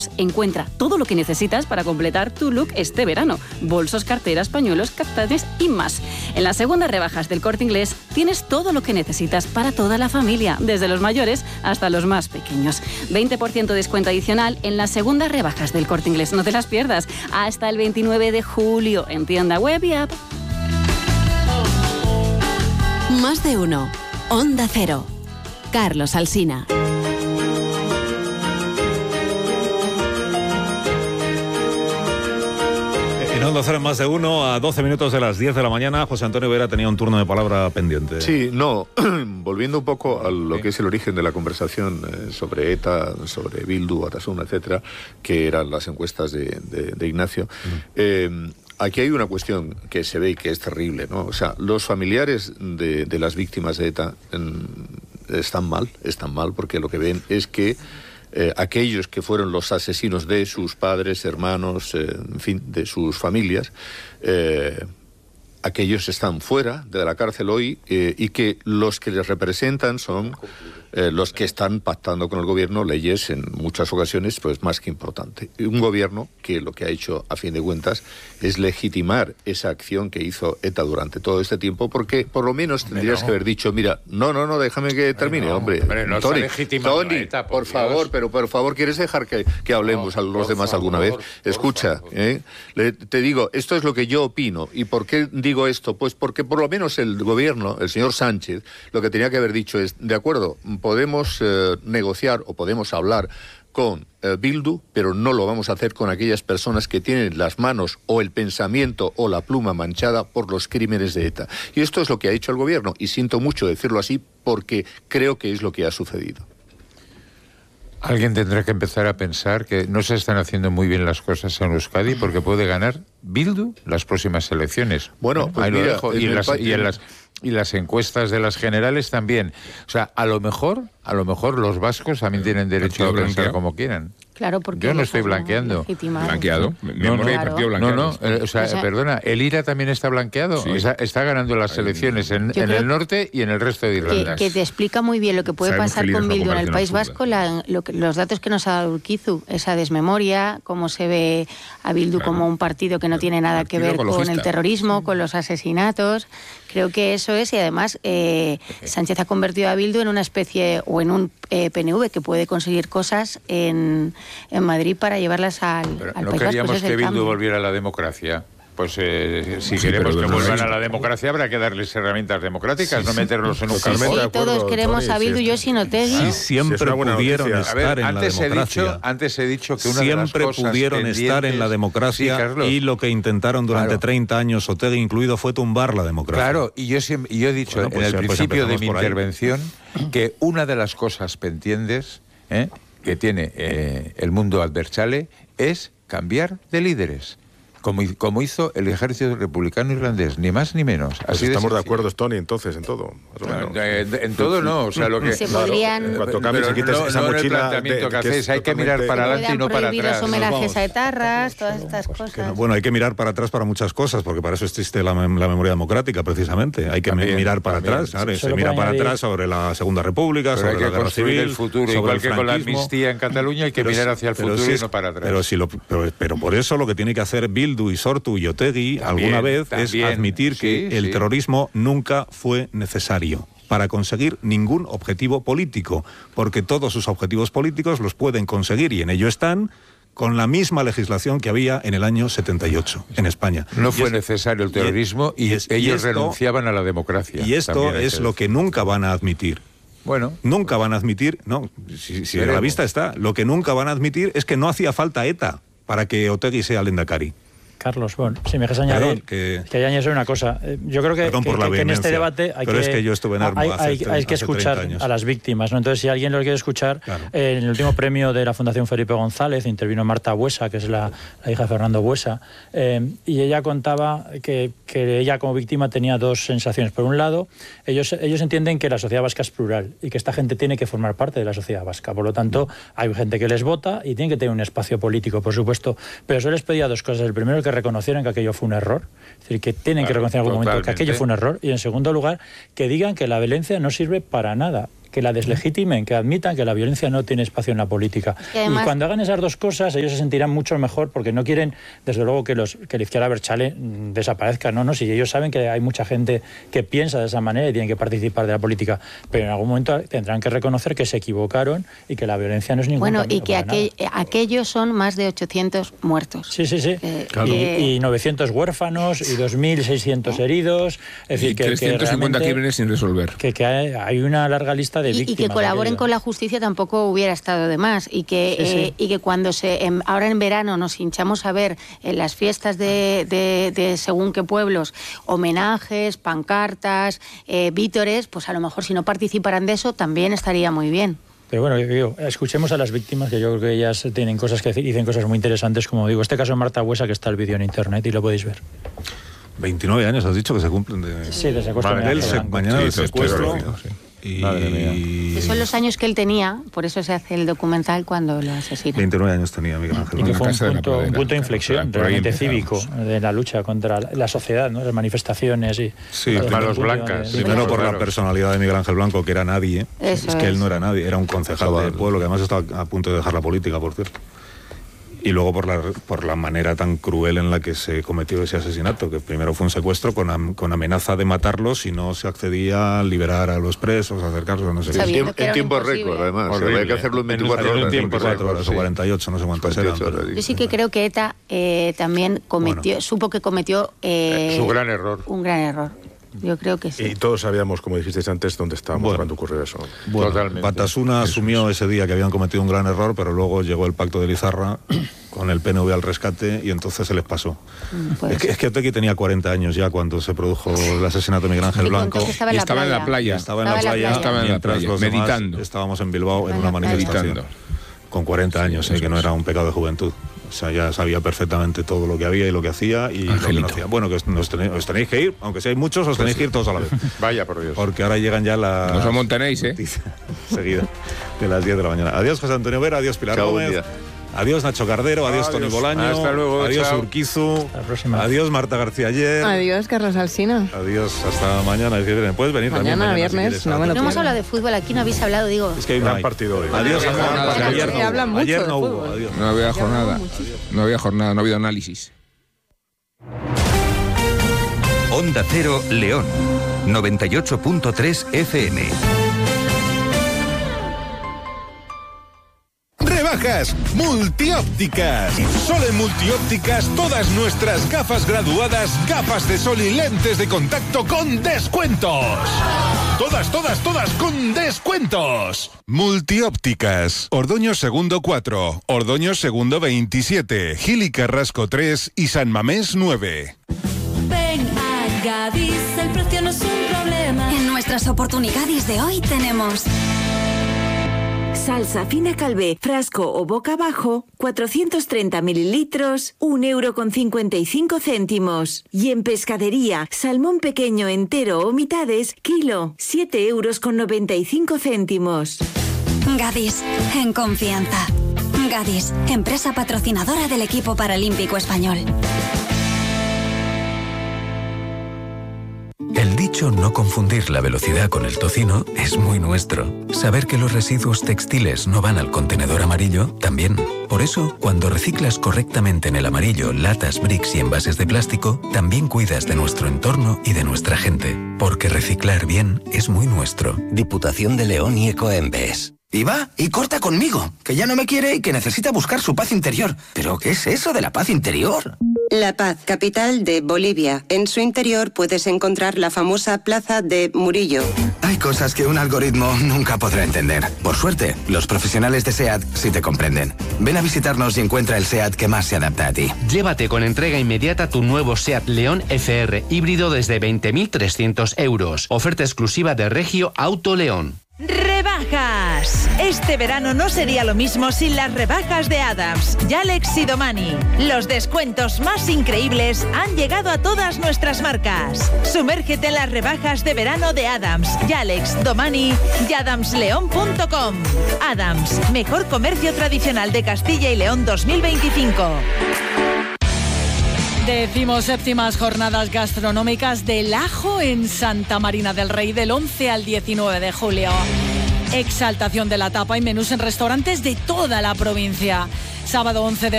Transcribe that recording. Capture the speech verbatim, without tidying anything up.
Encuentra todo lo que necesitas para completar tu look este verano. Bolsos, carteras, pañuelos, caftanes y más. En las segundas rebajas del Corte Inglés tienes todo lo que necesitas para toda la familia, desde los mayores hasta los más pequeños. veinte por ciento de descuento adicional en las segundas rebajas del Corte Inglés. No te las pierdas. Hasta el veintinueve de julio en tienda web y app. Más de uno. Onda Cero. Carlos Alsina. En Onda Cero, Más de uno, a doce minutos de las diez de la mañana, José Antonio Vera tenía un turno de palabra pendiente. Sí, no, volviendo un poco a lo sí. que es el origen de la conversación eh, sobre ETA, sobre Bildu, Batasuna, etcétera, que eran las encuestas de, de, de Ignacio. Mm. Eh, Aquí hay una cuestión que se ve y que es terrible, ¿no? O sea, los familiares de, de las víctimas de ETA en, están mal, están mal porque lo que ven es que eh, aquellos que fueron los asesinos de sus padres, hermanos, eh, en fin, de sus familias, eh, aquellos están fuera de la cárcel hoy eh, y que los que les representan son eh, los que están pactando con el gobierno leyes en muchas ocasiones pues más que importante. Un gobierno que lo que ha hecho a fin de cuentas es legitimar esa acción que hizo ETA durante todo este tiempo, porque por lo menos tendrías no. que haber dicho, mira, no, no, no, déjame que termine, no, hombre. hombre no Tony, Tony ETA, por, por favor, pero por favor, ¿quieres dejar que, que hablemos no, a los demás favor, alguna vez? Escucha, ¿eh? Le, te digo, esto es lo que yo opino. ¿Y por qué digo esto? Pues porque por lo menos el gobierno, el señor Sánchez, lo que tenía que haber dicho es, de acuerdo, podemos eh, negociar o podemos hablar con eh, Bildu, pero no lo vamos a hacer con aquellas personas que tienen las manos o el pensamiento o la pluma manchada por los crímenes de ETA. Y esto es lo que ha hecho el gobierno, y siento mucho decirlo así porque creo que es lo que ha sucedido. Alguien tendrá que empezar a pensar que no se están haciendo muy bien las cosas en Euskadi porque puede ganar Bildu las próximas elecciones. Bueno, pues ahí mira, lo dejo. Y, en las, y, en las, y las encuestas de las generales también. O sea, a lo mejor, a lo mejor los vascos también tienen derecho a pensar como quieran. Claro, porque yo no estoy blanqueando. ¿Blanqueado? No, no, partido no, blanqueado. no, eh, o, sea, o sea, perdona, el IRA también está blanqueado. Sí. Está, está ganando las elecciones en, en el norte y en el resto de Irlanda. Que, que te explica muy bien lo que puede Sabemos pasar que con Bildu en el País absurda. Vasco, la, lo que, los datos que nos ha dado Urquizu, esa desmemoria, cómo se ve a Bildu claro. como un partido que no tiene nada que ver con el terrorismo, con los asesinatos. Creo que eso es, y además eh, Sánchez ha convertido a Bildu en una especie, o en un eh, P N V que puede conseguir cosas en, en Madrid para llevarlas al, pero al no País Vasco. No queríamos es que Bildu cambio. volviera a la democracia. Pues eh, si sí, queremos que vuelvan sí. a la democracia habrá que darles herramientas democráticas, sí, no meterlos en un campo. Sí, sí, todos queremos a Bildu, yo sin Otegi. Sí, siempre sí, pudieron estar ver, en antes la democracia. He dicho, antes he dicho que una siempre de las cosas pudieron estar en la democracia sí, y lo que intentaron durante claro. treinta años, Otegi incluido, fue tumbar la democracia. Claro, y yo, siempre, y yo he dicho bueno, pues, en el pues principio de mi intervención que una de las cosas pendientes ¿eh? que tiene eh, el mundo adversale es cambiar de líderes. Como, como hizo el ejército republicano irlandés, ni más ni menos. Pues Así estamos de, de acuerdo, Tony, entonces, en todo. Bueno, en, en todo no, o sea, lo que... Se podrían... En cuanto cambies y quites no, esa no mochila... el planteamiento de, que hacéis, hay que mirar para adelante y no para atrás. Los homenajes a etarras, todas estas pues cosas. No, bueno, hay que mirar para atrás para muchas cosas, porque para eso existe la, la memoria democrática, precisamente. Hay que también, mirar para también, atrás, ¿sabes? Se mira para atrás sobre la Segunda República, sobre la Guerra Civil, el futuro, igual que con la amnistía en Cataluña, hay que mirar hacia el futuro y no para atrás. Pero por eso lo que tiene que hacer Bildu y Sortu y Otegi alguna vez también, es admitir que sí, el sí. terrorismo nunca fue necesario para conseguir ningún objetivo político, porque todos sus objetivos políticos los pueden conseguir, y en ello están, con la misma legislación que había en el año setenta y ocho en España. No fue es, necesario el terrorismo y, y, es, y ellos y esto, renunciaban a la democracia. Y esto es lo que nunca van a admitir. Bueno, nunca van a admitir, no, si, si a la vista está, lo que nunca van a admitir es que no hacía falta ETA para que Otegi sea el Lehendakari. Carlos, bueno, si me dejas añadir, Perdón, que, que añadir una cosa. Yo creo que, que, que en este debate hay pero que, es que, yo estuve en Armo hay, hace hay, treinta, hay que escuchar a las víctimas, ¿no? Entonces, si alguien lo quiere escuchar, claro. eh, en el último premio de la Fundación Felipe González intervino Marta Buesa, que es la, la hija de Fernando Buesa, eh, y ella contaba que, que ella como víctima tenía dos sensaciones. Por un lado, ellos, ellos entienden que la sociedad vasca es plural y que esta gente tiene que formar parte de la sociedad vasca. Por lo tanto, hay gente que les vota y tienen que tener un espacio político, por supuesto. Pero yo les pedía dos cosas. El primero, que reconocieran que aquello fue un error, es decir, que tienen claro, que reconocer en algún totalmente. momento que aquello fue un error, y en segundo lugar, que digan que la violencia no sirve para nada. que la deslegitimen, que admitan que la violencia no tiene espacio en la política. Y, además, y cuando hagan esas dos cosas, ellos se sentirán mucho mejor, porque no quieren, desde luego, que, los, que la izquierda abertzale desaparezca. No, no, si ellos saben que hay mucha gente que piensa de esa manera y tienen que participar de la política, pero en algún momento tendrán que reconocer que se equivocaron y que la violencia no es ningún Bueno, camino y que aquel, aquellos son más de ochocientos muertos. Sí, sí, sí. Eh, claro. y, y novecientos huérfanos y dos mil seiscientos ¿Eh? heridos. Es decir, y que, trescientos cincuenta que crímenes sin resolver. Que, que hay, hay una larga lista de y, víctimas. Y que colaboren con la justicia tampoco hubiera estado de más. Y que, sí, sí. Eh, y que cuando se en, ahora en verano nos hinchamos a ver en las fiestas de, de, de según qué pueblos homenajes, pancartas, eh, vítores, pues a lo mejor si no participaran de eso también estaría muy bien. Pero bueno, digo, escuchemos a las víctimas, que yo creo que ellas tienen cosas que decir, dicen cosas muy interesantes, como digo, este caso de Marta Buesa, que está el vídeo en internet y lo podéis ver. veintinueve años has dicho que se cumplen de... Sí, de secuestro. Vale, del se, mañana sí, del secuestro. Sí. Y... Madre mía. Que son los años que él tenía, por eso se hace el documental cuando lo asesina. veintinueve años tenía Miguel Ángel Blanco. Y que fue un punto, de un punto de inflexión realmente cívico de la lucha contra la sociedad, ¿no? Las manifestaciones y... Sí, las manos blancas. De, primero por claro. la personalidad de Miguel Ángel Blanco, que era nadie. Eso es que es. él no era nadie, era un concejal del pueblo, que además estaba a punto de dejar la política, por cierto. Y luego por la, por la manera tan cruel en la que se cometió ese asesinato, que primero fue un secuestro con, am, con amenaza de matarlos si no se accedía a liberar a los presos, a acercarlos, no sé qué. En, en tiempo récord, además. Se había que hacerlo en veinticuatro horas. veinticuatro horas o cuarenta y ocho, no sé cuántas eran. Yo sí que creo que ETA eh, también cometió, bueno. supo que cometió... Eh, Su gran error. Un gran error. Yo creo que sí. Y todos sabíamos, como dijisteis antes, dónde estábamos bueno, cuando ocurrió eso. Bueno, totalmente. Batasuna asumió ese día que habían cometido un gran error, pero luego llegó el pacto de Lizarra con el P N V al rescate y entonces se les pasó. Pues. Es que, es que Otegi tenía cuarenta años ya cuando se produjo el asesinato de Miguel Ángel Blanco. Estaba en, y estaba en la playa. Estaba en la playa, estaba en la mientras playa, los meditando. Demás estábamos en Bilbao en, en una manifestación. Meditando. Con cuarenta años, sí, eh, que no era un pecado de juventud. O sea, ya sabía perfectamente todo lo que había y lo que hacía y Angelito. Lo que no hacía. Bueno, que os tenéis, os tenéis que ir, aunque si hay muchos, os tenéis que ir todos a la vez. Vaya, por Dios. Porque ahora llegan ya las... No os amontanéis, ¿eh? Seguida, de las diez de la mañana. Adiós, José Antonio Vera, adiós, Pilar Chao, Gómez. Adiós, Nacho Cardero, adiós, adiós. Toni Bolaño. Hasta luego, adiós, chao. Urquizu. Adiós, Marta García Ayer. Adiós, Carlos Alsina. Adiós, hasta mañana. Puedes venir mañana, también. Mañana, viernes. Si no, me lo no hemos hablado de fútbol, aquí no habéis hablado, digo. Es que hay un gran partido hoy. Adiós, Juan. Ayer no hablan hubo. mucho Ayer no de hubo. Adiós. No había jornada. No había jornada, no ha habido análisis. Onda Cero, León. noventa y ocho punto tres F M. Rebajas multiópticas. Solo en multiópticas todas nuestras gafas graduadas, gafas de sol y lentes de contacto con descuentos. Todas, todas, todas con descuentos. Multiópticas. Ordoño Segundo cuatro, Ordoño Segundo veintisiete, Gil y Carrasco tres y San Mamés nueve. Ven a Gadis, el precio no es un problema. En nuestras oportunidades de hoy tenemos... Salsa fina Calvé, frasco o boca abajo, cuatrocientos treinta mililitros, un euro con cincuenta y cinco céntimos. Y en pescadería, salmón pequeño entero o mitades, kilo, siete euros con noventa y cinco céntimos. Gadis, en confianza. Gadis, empresa patrocinadora del equipo paralímpico español. El dicho no confundir la velocidad con el tocino es muy nuestro. Saber que los residuos textiles no van al contenedor amarillo, también. Por eso, cuando reciclas correctamente en el amarillo latas, bricks y envases de plástico, también cuidas de nuestro entorno y de nuestra gente. Porque reciclar bien es muy nuestro. Diputación de León y Ecoembes. Y va, y corta conmigo, que ya no me quiere y que necesita buscar su paz interior. ¿Pero qué es eso de la paz interior? La Paz, capital de Bolivia. En su interior puedes encontrar la famosa Plaza de Murillo. Hay cosas que un algoritmo nunca podrá entender. Por suerte, los profesionales de SEAT sí te comprenden. Ven a visitarnos y encuentra el SEAT que más se adapta a ti. Llévate con entrega inmediata tu nuevo SEAT León F R híbrido desde veinte mil trescientos euros. Oferta exclusiva de Regio Auto León. ¡Rebajas! Este verano no sería lo mismo sin las rebajas de Adams, Yalex y Domani. Los descuentos más increíbles han llegado a todas nuestras marcas. Sumérgete en las rebajas de verano de Adams, Yalex, Domani y adams león punto com. Adams, mejor comercio tradicional de Castilla y León dos mil veinticinco. Decimoséptimas jornadas gastronómicas del ajo en Santa Marina del Rey del once al diecinueve de julio. exaltación de la tapa y menús en restaurantes de toda la provincia. Sábado once de